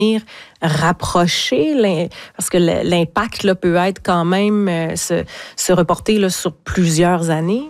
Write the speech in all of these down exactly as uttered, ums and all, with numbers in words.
rapprocher, parce que l'impact là, peut être quand même euh, se, se reporter là, sur plusieurs années?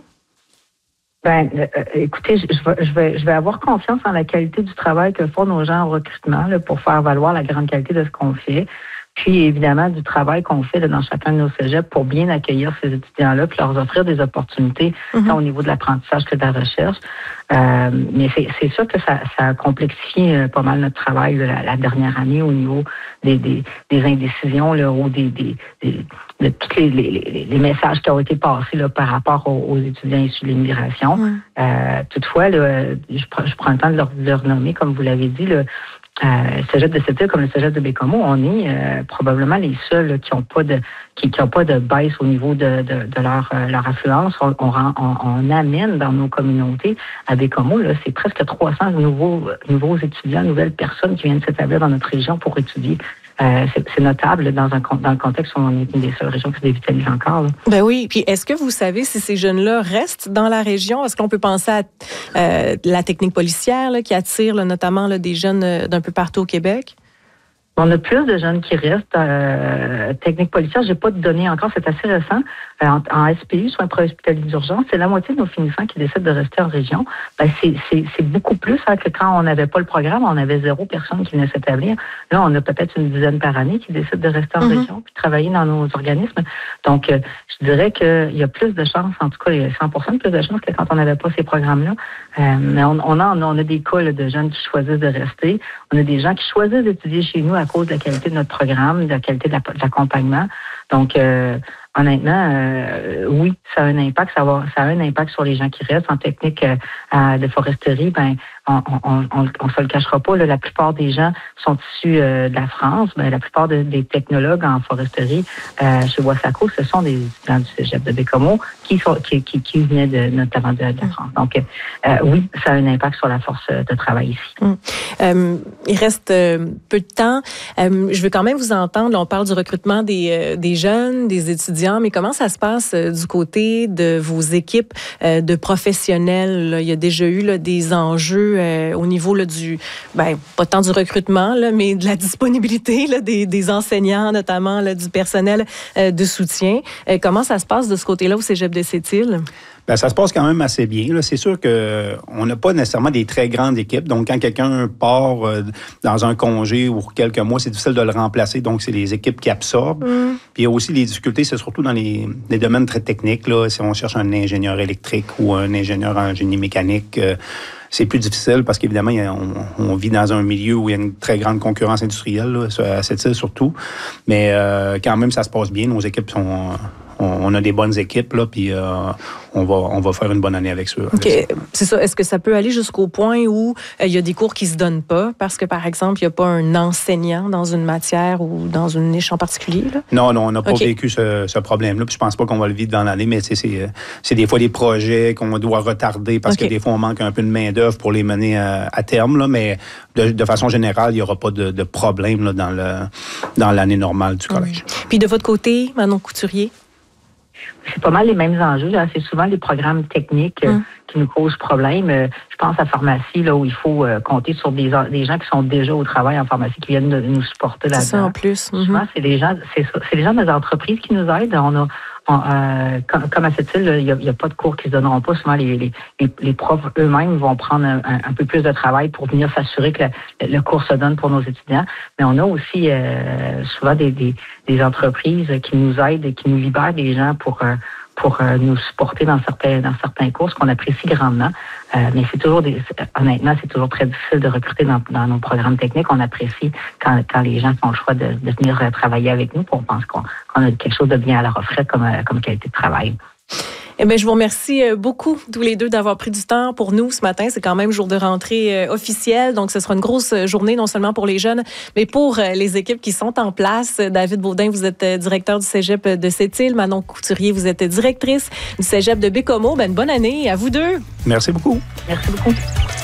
Ben, euh, écoutez, je, je, vais, je, vais, je vais avoir confiance en la qualité du travail que font nos gens en recrutement là, pour faire valoir la grande qualité de ce qu'on fait. Puis, évidemment, du travail qu'on fait là, dans chacun de nos cégeps pour bien accueillir ces étudiants-là puis leur offrir des opportunités, mm-hmm. tant au niveau de l'apprentissage que de la recherche. Euh, mais c'est, c'est sûr que ça, ça a complexifié euh, pas mal notre travail là, la, la dernière année au niveau des, des, des indécisions là, ou des, des, des, de tous les, les, les messages qui ont été passés là, par rapport aux, aux étudiants issus de l'immigration. Mm. Euh, toutefois, là, je, prends, je prends le temps de leur, de leur nommer, comme vous l'avez dit, là, Euh, le cégep de Sept-Îles comme le cégep de Baie-Comeau, on est euh, probablement les seuls là, qui n'ont pas de qui, qui ont pas de baisse au niveau de, de, de leur euh, leur affluence. On, on, on, on amène dans nos communautés à Baie-Comeau, là, c'est presque trois cents nouveaux nouveaux étudiants, nouvelles personnes qui viennent s'établir dans notre région pour étudier. Euh, c'est, c'est notable dans, un, dans le contexte où on est une des seules régions qui se dévitalise encore. Là. Ben oui. Puis est-ce que vous savez si ces jeunes-là restent dans la région? Est-ce qu'on peut penser à euh, la technique policière là, qui attire là, notamment là, des jeunes euh, d'un peu partout au Québec? On a plus de jeunes qui restent. Euh, technique policière, j'ai pas de données encore, c'est assez récent. Euh, en, en S P U, soins préhospitaliers d'urgence, c'est la moitié de nos finissants qui décident de rester en région. Ben, c'est, c'est, c'est beaucoup plus hein, que quand on n'avait pas le programme, on avait zéro personne qui venait s'établir. Là, on a peut-être une dizaine par année qui décident de rester en mm-hmm. région puis travailler dans nos organismes. Donc, euh, je dirais qu'il y a plus de chances, en tout cas, il y a cent pour cent de plus de chances que quand on n'avait pas ces programmes-là. Euh, mais on, on, a, on a des cas là, de jeunes qui choisissent de rester. On a des gens qui choisissent d'étudier chez nous à cause de la qualité de notre programme, de la qualité de, la, de l'accompagnement. Donc, euh, honnêtement, euh, oui, ça a un impact. Ça, va, ça a un impact sur les gens qui restent. En technique euh, de foresterie, ben, on on, on, on se le cachera pas. Là, la plupart des gens sont issus euh, de la France. Ben, la plupart de, des technologues en foresterie euh, chez Wassaco, ce sont des étudiants du cégep de Baie-Comeau qui, sont, qui, qui, qui venaient de, notamment de, de la France. Donc, euh, oui, ça a un impact sur la force de travail ici. Hum. Euh, il reste euh, peu de temps. Euh, je veux quand même vous entendre. Là, on parle du recrutement des, euh, des jeunes, des étudiants, mais comment ça se passe euh, du côté de vos équipes euh, de professionnels? Là? Il y a déjà eu là, des enjeux euh, au niveau là, du, ben, pas tant du recrutement, là, mais de la disponibilité là, des, des enseignants, notamment là, du personnel euh, de soutien. Euh, comment ça se passe de ce côté-là au cégep de Sept-Îles? Bien, ça se passe quand même assez bien. Là. C'est sûr qu'on n'a pas nécessairement des très grandes équipes. Donc, quand quelqu'un part euh, dans un congé ou quelques mois, c'est difficile de le remplacer. Donc, c'est les équipes qui absorbent. Mm. Puis, il y a aussi les difficultés, c'est surtout dans les, les domaines très techniques. Là. Si on cherche un ingénieur électrique ou un ingénieur en génie mécanique, euh, c'est plus difficile parce qu'évidemment, on, on vit dans un milieu où il y a une très grande concurrence industrielle, là, à cette île surtout. Mais euh, quand même, ça se passe bien. Nos équipes sont... On a des bonnes équipes, là, puis euh, on, va, on va faire une bonne année avec ça. OK. C'est ça. Est-ce que ça peut aller jusqu'au point où il euh, y a des cours qui ne se donnent pas parce que, par exemple, il n'y a pas un enseignant dans une matière ou dans une niche en particulier? Là? Non, non, on n'a pas okay. vécu ce, ce problème-là. Puis je pense pas qu'on va le vivre dans l'année, mais c'est, c'est, c'est des fois des projets qu'on doit retarder parce okay. que des fois, on manque un peu de main-d'œuvre pour les mener à, à terme. Là, mais de, de façon générale, il n'y aura pas de, de problème là, dans, le, dans l'année normale du collège. Mmh. Puis de votre côté, Manon Couturier? C'est pas mal les mêmes enjeux. Là. C'est souvent les programmes techniques euh, mmh. qui nous causent problème. Euh, je pense à pharmacie, là, où il faut euh, compter sur des, des gens qui sont déjà au travail en pharmacie, qui viennent de nous supporter là-dedans. C'est ça en plus. Mmh. Souvent, c'est les gens, c'est, c'est les gens des entreprises qui nous aident. On a, on, euh, comme, comme à cette île, il n'y a, a pas de cours qui se donneront pas. Souvent, les, les, les, les profs eux-mêmes vont prendre un, un, un peu plus de travail pour venir s'assurer que le, le cours se donne pour nos étudiants. Mais on a aussi euh, souvent des, des, des entreprises qui nous aident et qui nous libèrent des gens pour euh, pour euh, nous supporter dans certains dans certains cours, ce qu'on apprécie grandement. Euh, mais c'est toujours des, honnêtement, c'est toujours très difficile de recruter dans, dans nos programmes techniques. On apprécie quand, quand les gens font le choix de, de venir travailler avec nous. On pense qu'on, qu'on a quelque chose de bien à leur offrir comme, comme qualité de travail. Eh bien, je vous remercie beaucoup, tous les deux, d'avoir pris du temps pour nous ce matin. C'est quand même jour de rentrée officielle, donc ce sera une grosse journée, non seulement pour les jeunes, mais pour les équipes qui sont en place. David Baudin, vous êtes directeur du cégep de Sept-Îles. Manon Couturier, vous êtes directrice du cégep de Baie-Comeau. Ben, une bonne année à vous deux. Merci beaucoup. Merci beaucoup.